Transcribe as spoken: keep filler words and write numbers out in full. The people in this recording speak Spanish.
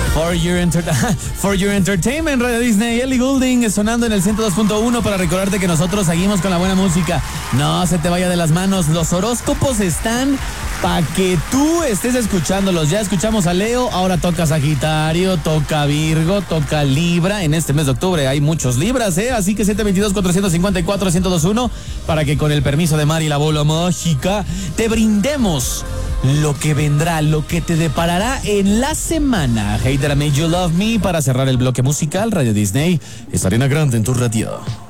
For Your, enter- For Your Entertainment, Radio Disney. Ellie Goulding sonando en el ciento dos punto uno para recordarte que nosotros seguimos con la buena música. No se te vaya de las manos. Los horóscopos están para que tú estés escuchándolos. Ya escuchamos a Leo, ahora toca Sagitario, toca Virgo, toca Libra. En este mes de octubre hay muchos Libras, ¿eh? Así que siete dos dos, cuatro cinco cuatro, uno cero dos uno para que con el permiso de Mari, la bola mágica, te brindemos lo que vendrá, lo que te deparará en la semana. Hey That I Made You Love Me para cerrar el bloque musical. Radio Disney es Arena Grande en tu radio.